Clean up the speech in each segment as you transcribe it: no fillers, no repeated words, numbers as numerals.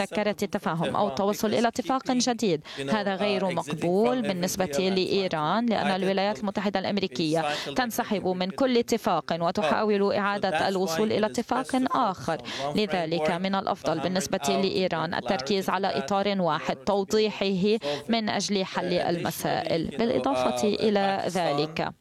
مذكرة تفاهم أو التوصل إلى اتفاق جديد. هذا غير مقبول بالنسبة لإيران، لأن الولايات المتحدة الأمريكية تنسحب من كل اتفاق وتحاول إعادة الوصول إلى اتفاق آخر. لذلك من الأفضل بالنسبة لإيران التركيز على إطار واحد توضيحه من أجل حل المسائل. بالإضافة إلى ذلك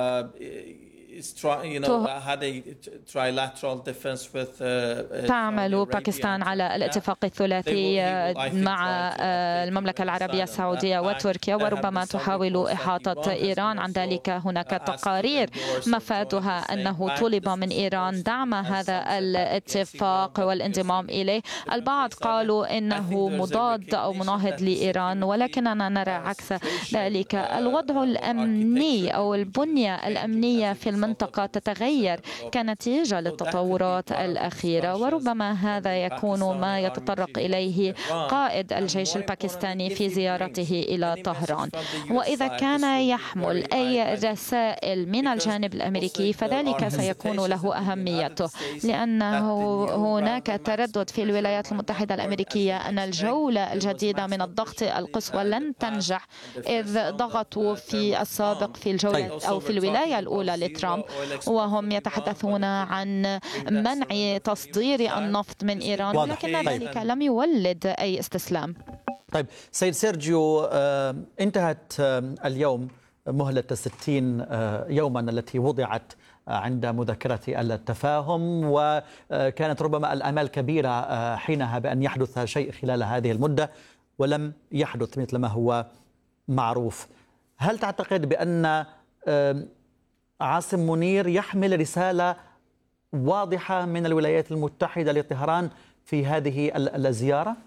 تعمل باكستان على الاتفاق الثلاثي مع المملكة العربية السعودية وتركيا، وربما تحاول إحاطة إيران عن ذلك. هناك تقارير مفادها أنه طلب من إيران دعم هذا الاتفاق والانضمام إليه. البعض قالوا إنه مضاد أو مناهض لإيران، ولكننا نرى عكس ذلك. الوضع الأمني أو البنية الأمنية في المنطقة تتغير كنتيجة للتطورات الأخيرة، وربما هذا يكون ما يتطرق إليه قائد الجيش الباكستاني في زيارته إلى طهران. وإذا كان يحمل أي رسائل من الجانب الأمريكي فذلك سيكون له أهميته، لأنه هناك تردد في الولايات المتحدة الأمريكية أن الجولة الجديدة من الضغط القصوى لن تنجح، إذ ضغطوا في السابق في الجولة أو في الولاية الأولى لترامب، وهم يتحدثون عن منع تصدير النفط من إيران، ولكن ذلك لم يولد أي استسلام. طيب سيد سيرجيو، انتهت اليوم مهلة 60 يوما التي وضعت عند مذكرة التفاهم، وكانت ربما الآمال كبيرة حينها بأن يحدث شيء خلال هذه المدة، ولم يحدث مثل ما هو معروف. هل تعتقد بأن عاصم منير يحمل رسالة واضحة من الولايات المتحدة لطهران في هذه الزيارة؟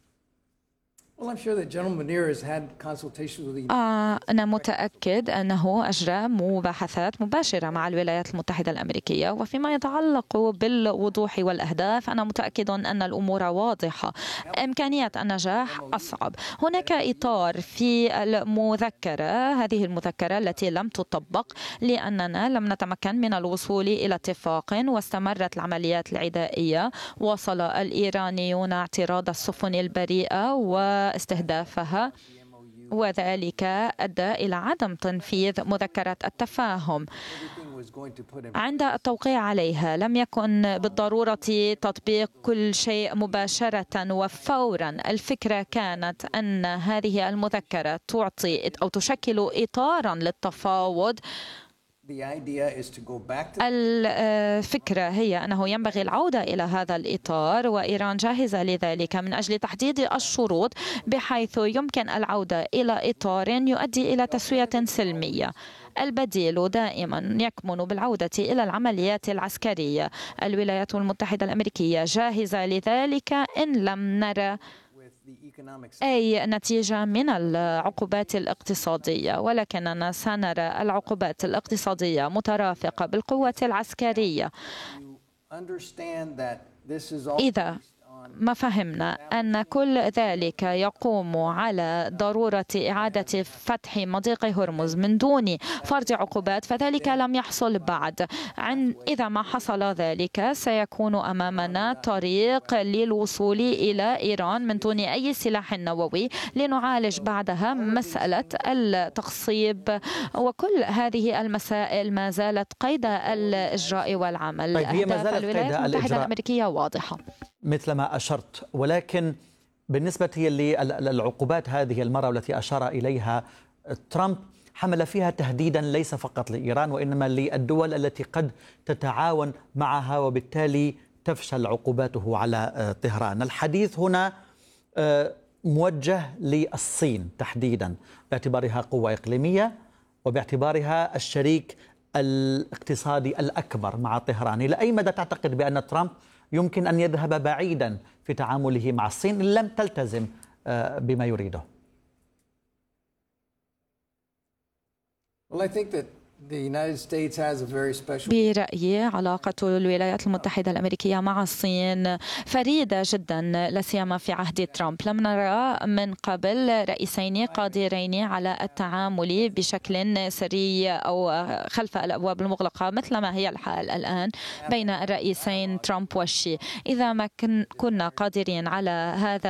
أنا متأكد أنه أجرى مباحثات مباشرة مع الولايات المتحدة الأمريكية، وفيما يتعلق بالوضوح والأهداف أنا متأكد أن الأمور واضحة. إمكانية النجاح أصعب. هناك إطار في المذكرة، هذه المذكرة التي لم تطبق لأننا لم نتمكن من الوصول إلى اتفاق، واستمرت العمليات العدائية. وصل الإيرانيون اعتراض السفن البريئة واستهدافها، وذلك أدى إلى عدم تنفيذ مذكرة التفاهم. عند التوقيع عليها لم يكن بالضرورة تطبيق كل شيء مباشرة وفورا. الفكرة كانت أن هذه المذكرة تعطي أو تشكل إطارا للتفاوض. الفكرة هي أنه ينبغي العودة إلى هذا الإطار، وإيران جاهزة لذلك من أجل تحديد الشروط بحيث يمكن العودة إلى إطار يؤدي إلى تسوية سلمية. البديل دائما يكمن بالعودة إلى العمليات العسكرية. الولايات المتحدة الأمريكية جاهزة لذلك إن لم نرى أي نتيجة من العقوبات الاقتصادية، ولكننا سنرى العقوبات الاقتصادية مترافقة بالقوة العسكرية. إذا ما فهمنا أن كل ذلك يقوم على ضرورة إعادة فتح مضيق هرمز من دون فرض عقوبات فذلك لم يحصل بعد. إذا ما حصل ذلك سيكون أمامنا طريق للوصول إلى إيران من دون أي سلاح نووي، لنعالج بعدها مسألة التخصيب، وكل هذه المسائل ما زالت قيد الإجراء والعمل. أهداف الولايات المتحدة الأمريكية واضحة مثل ما أشرت، ولكن بالنسبة للعقوبات هذه المرة والتي أشار إليها ترامب حمل فيها تهديدا ليس فقط لإيران وإنما للدول التي قد تتعاون معها، وبالتالي تفشل عقوباته على طهران. الحديث هنا موجه للصين تحديدا باعتبارها قوة إقليمية وباعتبارها الشريك الاقتصادي الأكبر مع طهران. إلى أي مدى تعتقد بأن ترامب يمكن أن يذهب بعيدا في تعامله مع الصين إن لم تلتزم بما يريده؟ برأيي علاقة الولايات المتحدة الأمريكية مع الصين فريدة جدا، لا سيما في عهد ترامب. لم نرى من قبل رئيسين قادرين على التعامل بشكل سري أو خلف الأبواب المغلقة مثل ما هي الحال الآن بين الرئيسين ترامب وشي. إذا ما كنا قادرين على هذا